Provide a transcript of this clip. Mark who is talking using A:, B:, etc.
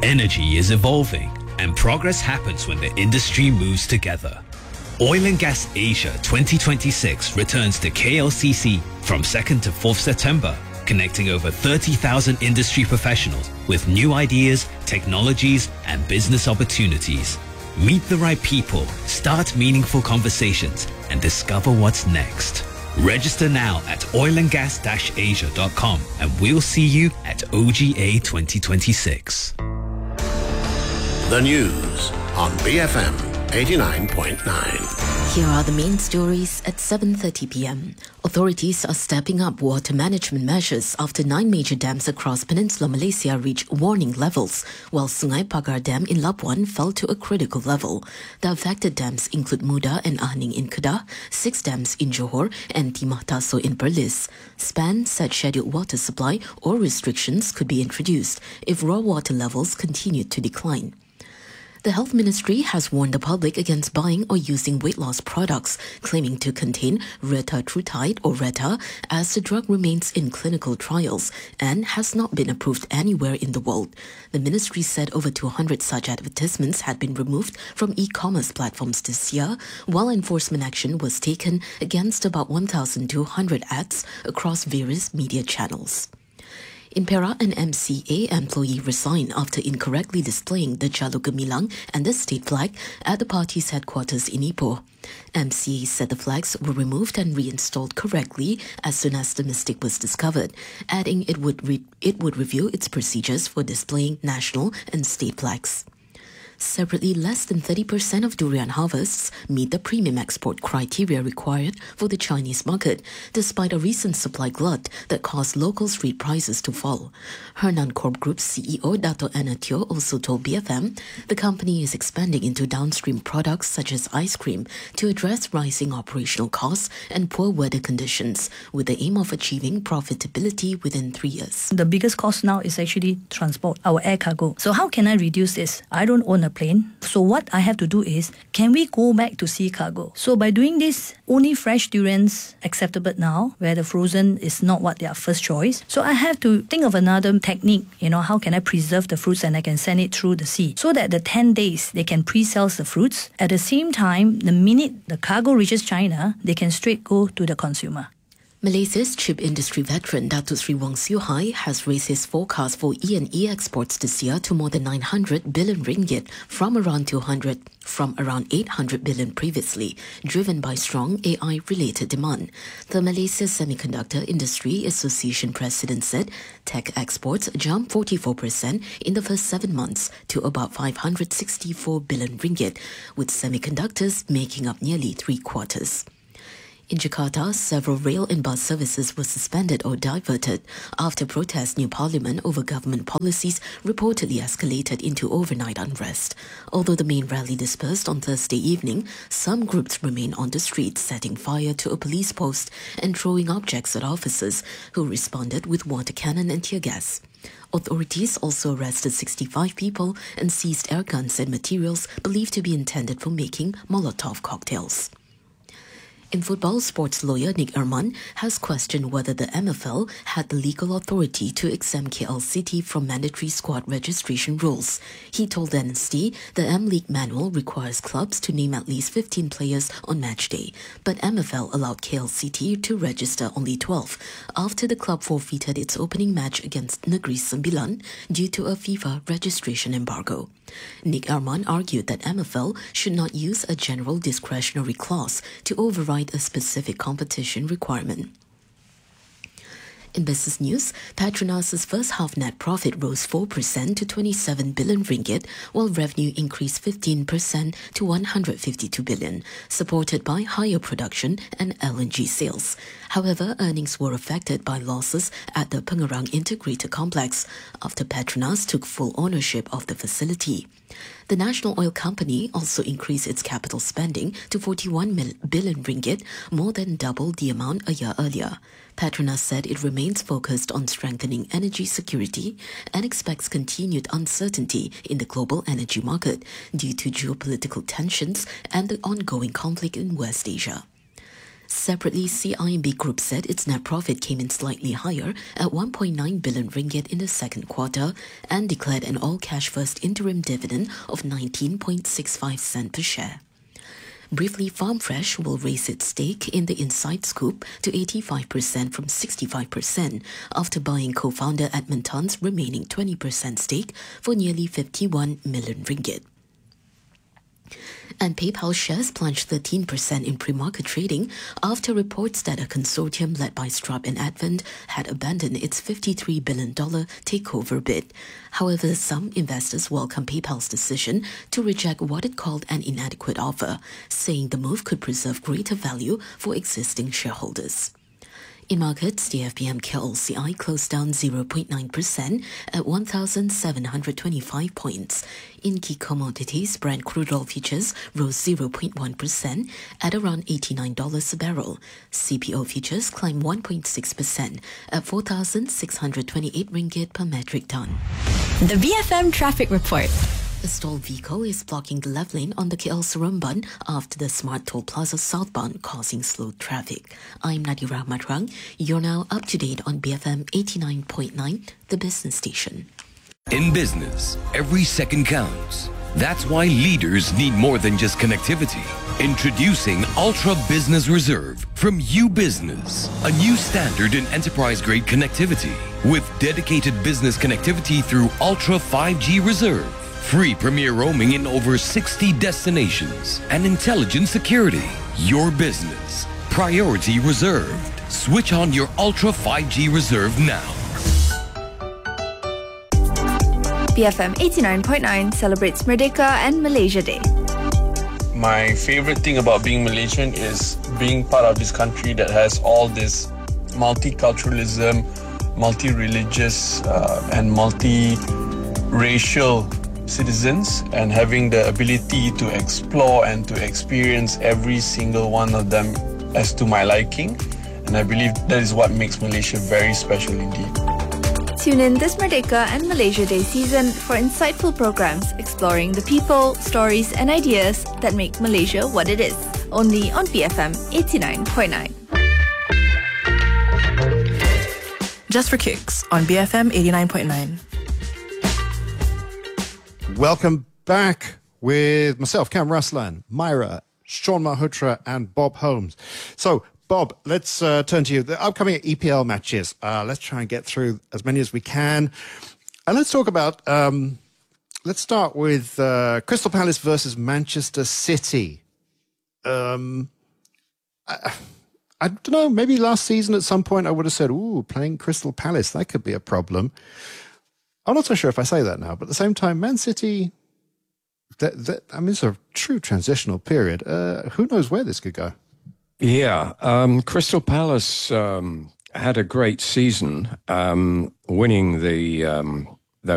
A: Energy is evolving, and progress happens when the industry moves together. Oil and Gas Asia 2026 returns to KLCC from 2nd to 4th September, connecting over 30,000 industry professionals with new ideas, technologies, and business opportunities. Meet the right people, start meaningful conversations, and discover what's next. Register now at oilandgas-asia.com, and we'll see you at OGA 2026.
B: The news on BFM 89.9.
C: Here are the main stories at 7:30 p.m. Authorities are stepping up water management measures after 9 major dams across Peninsular Malaysia reached warning levels, while Sungai Pagar Dam in Labuan fell to a critical level. The affected dams include Muda and Ahning in Kedah, 6 dams in Johor, and Timah Taso in Perlis. SPAN said scheduled water supply or restrictions could be introduced if raw water levels continued to decline. The Health Ministry has warned the public against buying or using weight loss products claiming to contain retatrutide or Reta, as the drug remains in clinical trials and has not been approved anywhere in the world. The ministry said over 200 such advertisements had been removed from e-commerce platforms this year, while enforcement action was taken against about 1,200 ads across various media channels. In Perak, an MCA employee resigned after incorrectly displaying the Jalur Gemilang and the state flag at the party's headquarters in Ipoh. MCA said the flags were removed and reinstalled correctly as soon as the mistake was discovered, adding it would review its procedures for displaying national and state flags. Separately, less than 30% of durian harvests meet the premium export criteria required for the Chinese market, despite a recent supply glut that caused local street prices to fall. Hernan Corp Group's CEO Dato Anna Teo also told BFM the company is expanding into downstream products such as ice cream to address rising operational costs and poor weather conditions, with the aim of achieving profitability within 3 years.
D: The biggest cost now is actually transport, our air cargo. So how can I reduce this? I don't own a plane. So what I have to do is, can we go back to sea cargo? So by doing this, only fresh durians acceptable now, where the frozen is not what their first choice. So I have to think of another technique, how can I preserve the fruits and I can send it through the sea, so that the 10 days they can pre-sell the fruits. At the same time, the minute the cargo reaches China, they can straight go to the consumer.
C: Malaysia's chip industry veteran Datuk Sri Wong Siew Hai has raised his forecast for E&E exports this year to more than 900 billion ringgit from around 800 billion previously, driven by strong AI-related demand. The Malaysia Semiconductor Industry Association president said tech exports jumped 44% in the first 7 months to about 564 billion ringgit, with semiconductors making up nearly 3/4. In Jakarta, several rail and bus services were suspended or diverted after protests near Parliament over government policies reportedly escalated into overnight unrest. Although the main rally dispersed on Thursday evening, some groups remain on the streets, setting fire to a police post and throwing objects at officers who responded with water cannon and tear gas. Authorities also arrested 65 people and seized air guns and materials believed to be intended for making Molotov cocktails. In football, sports lawyer Nick Erman has questioned whether the MFL had the legal authority to exempt KL City from mandatory squad registration rules. He told NST the M-League manual requires clubs to name at least 15 players on match day, but MFL allowed KL City to register only 12 after the club forfeited its opening match against Negeri Sembilan due to a FIFA registration embargo. Nick Erman argued that MFL should not use a general discretionary clause to override a specific competition requirement. In business news, Petronas' first half net profit rose 4% to 27 billion ringgit, while revenue increased 15% to 152 billion, supported by higher production and LNG sales. However, earnings were affected by losses at the Pengerang Integrated Complex after Petronas took full ownership of the facility. The national oil company also increased its capital spending to 41 billion ringgit, more than double the amount a year earlier. Petronas said it remains focused on strengthening energy security and expects continued uncertainty in the global energy market due to geopolitical tensions and the ongoing conflict in West Asia. Separately, CIMB Group said its net profit came in slightly higher at 1.9 billion ringgit in the second quarter and declared an all-cash first interim dividend of 19.65 cents per share. Briefly, Farm Fresh will raise its stake in the Inside Scoop to 85% from 65% after buying co-founder Edmund Tan's remaining 20% stake for nearly 51 million ringgit. And PayPal shares plunged 13% in pre-market trading after reports that a consortium led by Stripe and Advent had abandoned its $53 billion takeover bid. However, some investors welcome PayPal's decision to reject what it called an inadequate offer, saying the move could preserve greater value for existing shareholders. In markets, the FBM KLCI closed down 0.9% at 1,725 points. In key commodities, Brent crude oil futures rose 0.1% at around $89 a barrel. CPO futures climbed 1.6% at 4,628 ringgit per metric ton.
E: The BFM Traffic Report.
C: A stalled vehicle is blocking the left lane on the KL Seremban after the Smart Toll Plaza southbound, causing slow traffic. I'm Nadira Matrang. You're now up to date on BFM 89.9, the business station.
F: In business, every second counts. That's why leaders need more than just connectivity. Introducing Ultra Business Reserve from U-Business, a new standard in enterprise-grade connectivity with dedicated business connectivity through Ultra 5G Reserve. Free premier roaming in over 60 destinations and intelligent security. Your business. Priority reserved. Switch on your Ultra 5G Reserve now.
E: BFM 89.9 celebrates Merdeka and Malaysia Day.
G: My favorite thing about being Malaysian is being part of this country that has all this multiculturalism, multi-religious and multi-racial citizens, and having the ability to explore and to experience every single one of them as to my liking. And I believe that is what makes Malaysia very special indeed.
E: Tune in this Merdeka and Malaysia Day season for insightful programs exploring the people, stories and ideas that make Malaysia what it is. Only on BFM 89.9.
H: Just for Kicks on BFM 89.9.
I: Welcome back with myself, Cam Ruslan, Myra, Sean Malhotra and Bob Holmes. So, Bob, let's turn to you. The upcoming EPL matches. Let's try and get through as many as we can. And let's talk about, let's start with Crystal Palace versus Manchester City. I don't know, maybe last season at some point I would have said, ooh, playing Crystal Palace, that could be a problem. I'm not so sure if I say that now, but at the same time, Man City, I mean, it's a true transitional period. Who knows where this could go?
J: Yeah, Crystal Palace had a great season, winning the